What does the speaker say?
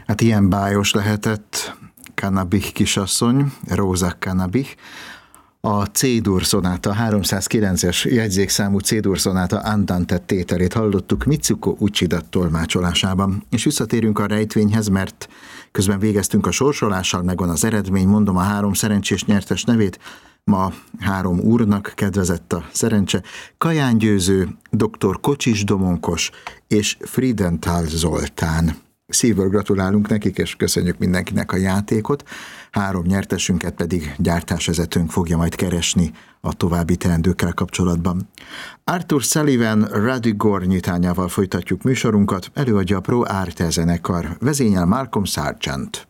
Hát ilyen bájos lehetett Cannabich kisasszony, Rosa Cannabich. A C-dur szonáta, 309-es jegyzékszámú C-dur szonáta andante tételét hallottuk Mitsuko Uchida tolmácsolásában. És visszatérünk a rejtvényhez, mert közben végeztünk a sorsolással, megvan az eredmény, mondom a 3 szerencsés nyertes nevét. Ma 3 úrnak kedvezett a szerencse: Kaján Győző, dr. Kocsis Domonkos és Friedenthal Zoltán. Szívből gratulálunk nekik, és köszönjük mindenkinek a játékot. 3 nyertesünket pedig gyártásvezetőnk fogja majd keresni a további teendőkkel kapcsolatban. Arthur Sullivan Radigor nyitányával folytatjuk műsorunkat, előadja a Pro Arte zenekar, vezényel Malcolm Sargent.